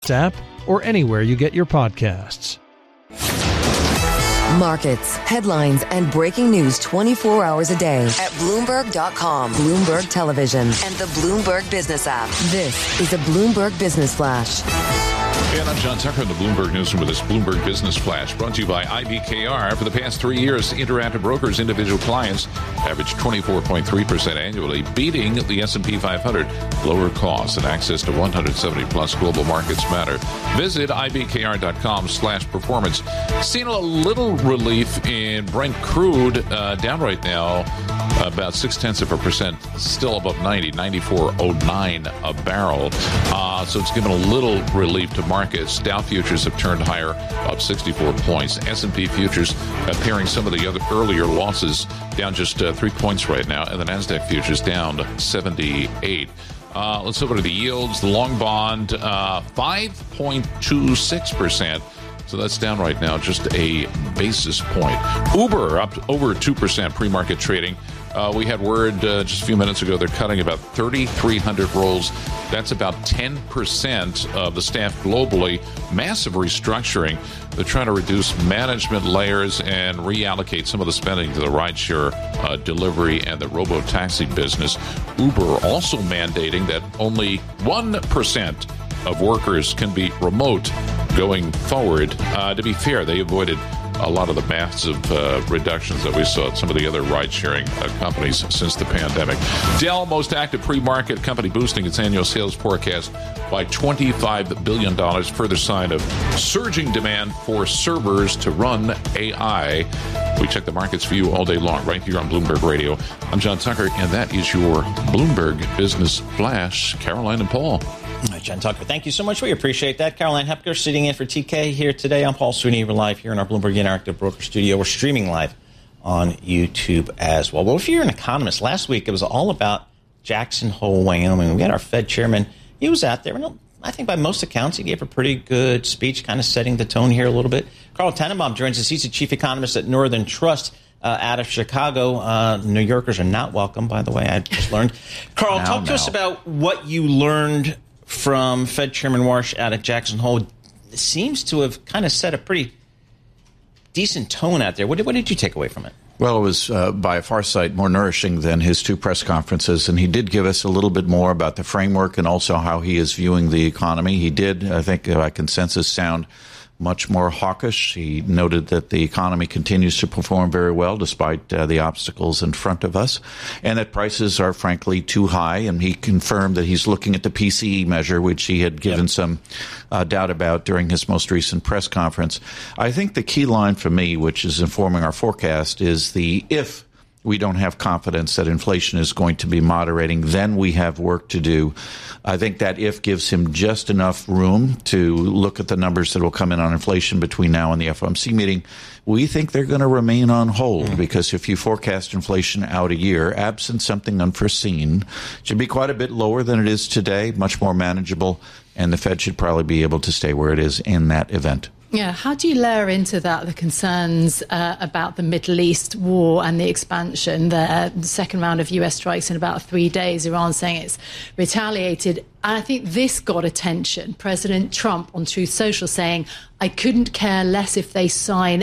Podcasts app or anywhere you get your podcasts. Markets, headlines, and breaking news 24 hours a day at Bloomberg.com, Bloomberg Television, and the Bloomberg Business app. This is a Bloomberg Business Flash. And I'm John Tucker in the Bloomberg Newsroom with this Bloomberg Business Flash, brought to you by IBKR. For the past 3 years, Interactive Brokers individual clients averaged 24.3% annually, beating the S&P 500. Lower costs and access to 170-plus global markets matter. Visit IBKR.com/performance. Seeing a little relief in Brent crude, down right now about 0.6%, still above 90, 94.09 a barrel. So it's given a little relief to markets. Dow futures have turned higher, up 64 points. S&P futures pairing some of the other earlier losses, down just 3 points right now, and the NASDAQ futures down 78. Let's over to the yields. The long bond, 5.26%. So that's down right now, just a basis point. Uber up over 2% pre-market trading. We had word just a few minutes ago they're cutting about 3,300 roles. That's about 10% of the staff globally. Massive restructuring. They're trying to reduce management layers and reallocate some of the spending to the rideshare delivery and the robo-taxi business. Uber also mandating that only 1% of workers can be remote going forward. To be fair, they avoided a lot of the massive reductions that we saw at some of the other ride-sharing companies since the pandemic. Dell, most active pre-market company, boosting its annual sales forecast by $25 billion. Further sign of surging demand for servers to run AI. We check the market's view all day long right here on Bloomberg Radio. I'm John Tucker, and that is your Bloomberg Business Flash. Caroline and Paul. John Tucker, thank you so much. We appreciate that. Caroline Hepker sitting in for TK here today. I'm Paul Sweeney. We're live here in our Bloomberg Interactive Broker Studio. We're streaming live on YouTube as well. Well, if you're an economist, last week it was all about Jackson Hole, Wyoming. We had our Fed chairman. He was out there. And I think by most accounts he gave a pretty good speech, kind of setting the tone here a little bit. Carl Tenenbaum joins us. He's the chief economist at Northern Trust out of Chicago. New Yorkers are not welcome, by the way, I just learned. Carl, talk to us about what you learned from Fed Chairman Warsh out at Jackson Hole. It seems to have kind of set a pretty decent tone out there. What did you take away from it? Well, it was by a far sight more nourishing than his two press conferences, and he did give us a little bit more about the framework and also how he is viewing the economy. He did, I think, by consensus, sound much more hawkish. He noted that the economy continues to perform very well despite the obstacles in front of us, and that prices are frankly too high. And he confirmed that he's looking at the PCE measure, which he had given some doubt about during his most recent press conference. I think the key line for me, which is informing our forecast, is the if we don't have confidence that inflation is going to be moderating, then we have work to do. I think that if gives him just enough room to look at the numbers that will come in on inflation between now and the FOMC meeting. We think they're going to remain on hold because if you forecast inflation out a year, absent something unforeseen, it should be quite a bit lower than it is today, much more manageable, and the Fed should probably be able to stay where it is in that event. Yeah, how do you layer into that the concerns about the Middle East war and the expansion there? The second round of U.S. strikes in about 3 days, Iran saying it's retaliated. And I think this got attention. President Trump on Truth Social saying, I couldn't care less if they sign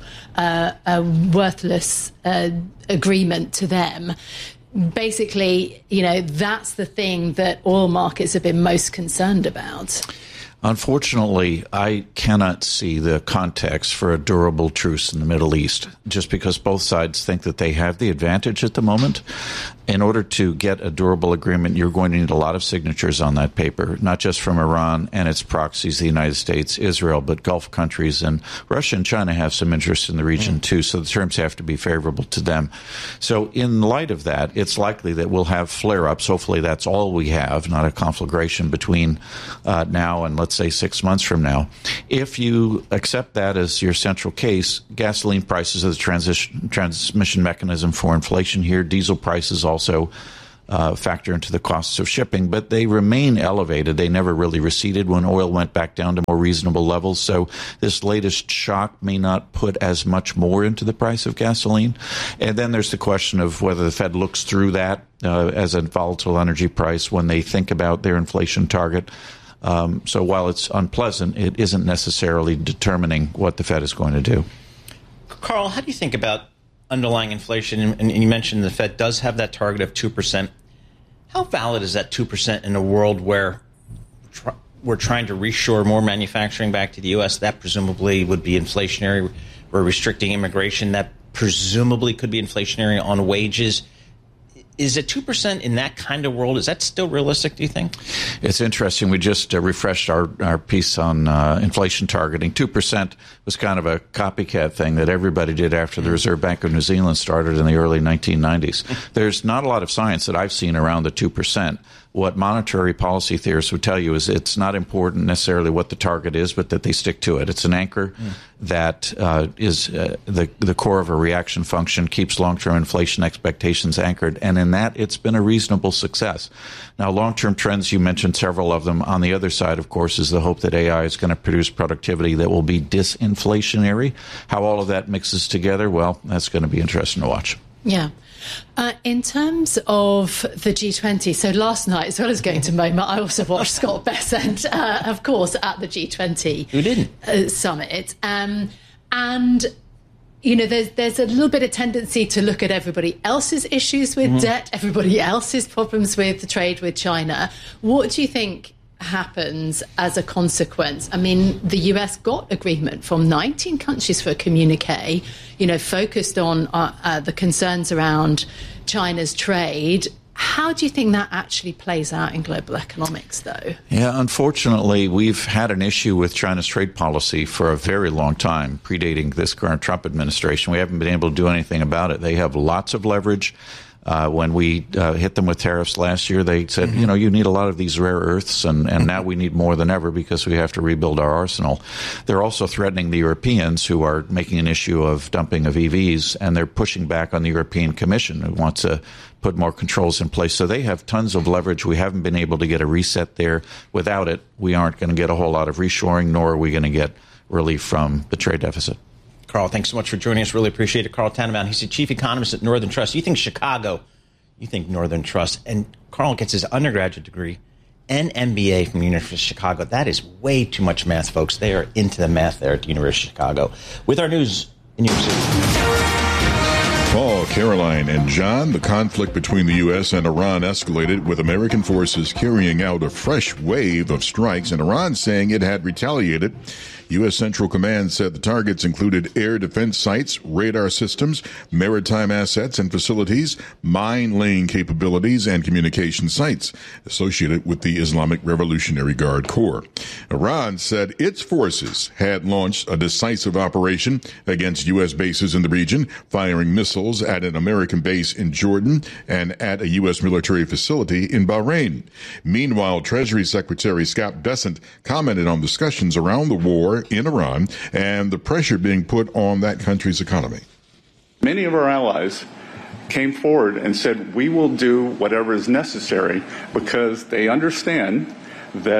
a worthless agreement to them. Basically, you know, that's the thing that oil markets have been most concerned about. Unfortunately, I cannot see the context for a durable truce in the Middle East, just because both sides think that they have the advantage at the moment. In order to get a durable agreement, you're going to need a lot of signatures on that paper, not just from Iran and its proxies, the United States, Israel, but Gulf countries. And Russia and China have some interest in the region, too, so the terms have to be favorable to them. So in light of that, it's likely that we'll have flare-ups. Hopefully that's all we have, not a conflagration between now and, let's say, 6 months from now. If you accept that as your central case, gasoline prices are the transmission mechanism for inflation here. Diesel prices also factor into the costs of shipping, but they remain elevated. They never really receded when oil went back down to more reasonable levels. So this latest shock may not put as much more into the price of gasoline. And then there's the question of whether the Fed looks through that as a volatile energy price when they think about their inflation target. So while it's unpleasant, it isn't necessarily determining what the Fed is going to do. Carl, how do you think about underlying inflation? And you mentioned the Fed does have that target of 2%. How valid is that 2% in a world where we're trying to reshore more manufacturing back to the U.S.? That presumably would be inflationary. We're restricting immigration. That presumably could be inflationary on wages. Is it 2% in that kind of world? Is that still realistic, do you think? It's interesting. We just refreshed our piece on inflation targeting. 2% was kind of a copycat thing that everybody did after the Reserve Bank of New Zealand started in the early 1990s. There's not a lot of science that I've seen around the 2%. What monetary policy theorists would tell you is it's not important necessarily what the target is, but that they stick to it. It's an anchor that is the core of a reaction function, keeps long-term inflation expectations anchored, and in that it's been a reasonable success. Now, long-term trends, you mentioned several of them. On the other side, of course, is the hope that AI is going to produce productivity that will be disinflationary. How all of that mixes together, well, that's going to be interesting to watch. Yeah. In terms of the G20, so last night, as well as going to MoMA, I also watched Scott Bessent, of course, at the G20 Who didn't? Summit. And, you know, there's a little bit of tendency to look at everybody else's issues with debt, everybody else's problems with the trade with China. What do you think happens as a consequence? I mean, the US got agreement from 19 countries for a communique, you know, focused on the concerns around China's trade. How do you think that actually plays out in global economics, though? Yeah, unfortunately, we've had an issue with China's trade policy for a very long time, predating this current Trump administration. We haven't been able to do anything about it. They have lots of leverage. When we hit them with tariffs last year, they said, you know, you need a lot of these rare earths, and now we need more than ever because we have to rebuild our arsenal. They're also threatening the Europeans, who are making an issue of dumping of EVs, and they're pushing back on the European Commission, who wants to put more controls in place. So they have tons of leverage. We haven't been able to get a reset there. Without it, we aren't going to get a whole lot of reshoring, nor are we going to get relief from the trade deficit. Carl, thanks so much for joining us. Really appreciate it. Carl Tannenbaum, he's the chief economist at Northern Trust. You think Chicago, you think Northern Trust. And Carl gets his undergraduate degree and MBA from the University of Chicago. That is way too much math, folks. They are into the math there at the University of Chicago. With our news in New York City. Paul, Caroline, and John, the conflict between the U.S. and Iran escalated, with American forces carrying out a fresh wave of strikes and Iran saying it had retaliated. U.S. Central Command said the targets included air defense sites, radar systems, maritime assets and facilities, mine-laying capabilities, and communication sites associated with the Islamic Revolutionary Guard Corps. Iran said its forces had launched a decisive operation against U.S. bases in the region, firing missiles at an American base in Jordan and at a U.S. military facility in Bahrain. Meanwhile, Treasury Secretary Scott Bessent commented on discussions around the war in Iran and the pressure being put on that country's economy. Many of our allies came forward and said, we will do whatever is necessary because they understand that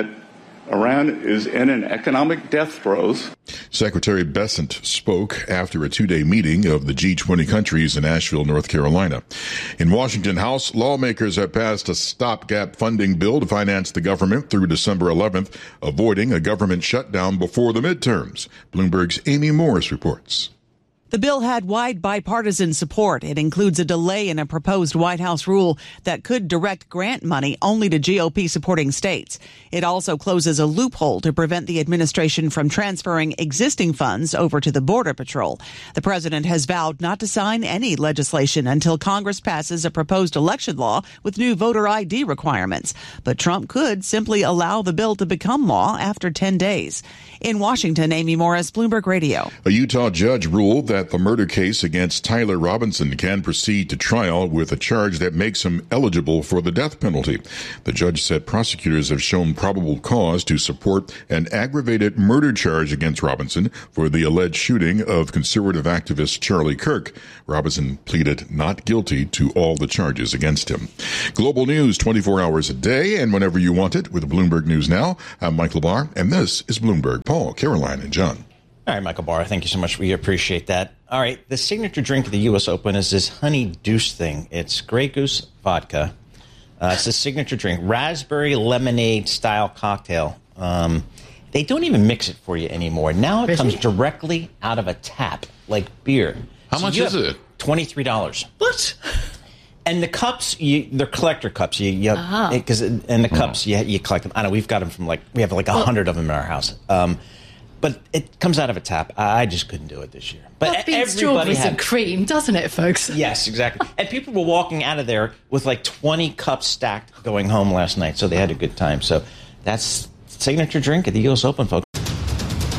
Iran is in an economic death throes. Secretary Bessent spoke after a two-day meeting of the G20 countries in Asheville, North Carolina. In Washington House, lawmakers have passed a stopgap funding bill to finance the government through December 11th, avoiding a government shutdown before the midterms. Bloomberg's Amy Morris reports. The bill had wide bipartisan support. It includes a delay in a proposed White House rule that could direct grant money only to GOP-supporting states. It also closes a loophole to prevent the administration from transferring existing funds over to the Border Patrol. The president has vowed not to sign any legislation until Congress passes a proposed election law with new voter ID requirements. But Trump could simply allow the bill to become law after 10 days. In Washington, Amy Morris, Bloomberg Radio. A Utah judge ruled that the murder case against Tyler Robinson can proceed to trial with a charge that makes him eligible for the death penalty. The judge said prosecutors have shown probable cause to support an aggravated murder charge against Robinson for the alleged shooting of conservative activist Charlie Kirk. Robinson pleaded not guilty to all the charges against him. Global news 24 hours a day and whenever you want it with Bloomberg News Now. I'm Michael Barr, and this is Bloomberg. Paul, Caroline, and John. All right, Michael Barr, thank you so much. We appreciate that. All right, the signature drink of the U.S. Open is this Honey Deuce thing. It's Grey Goose vodka. It's a signature drink, raspberry lemonade style cocktail. They don't even mix it for you anymore. Now it comes directly out of a tap, like beer. How much is it? $23. What? And the cups, they're collector cups. And the cups, you collect them. I know we've got them from we have 100 of them in our house. But it comes out of a tap. I just couldn't do it this year. But that beats strawberries and cream, doesn't it, folks? Yes, exactly. And people were walking out of there with 20 cups stacked going home last night, so they had a good time. So that's signature drink at the US Open, folks.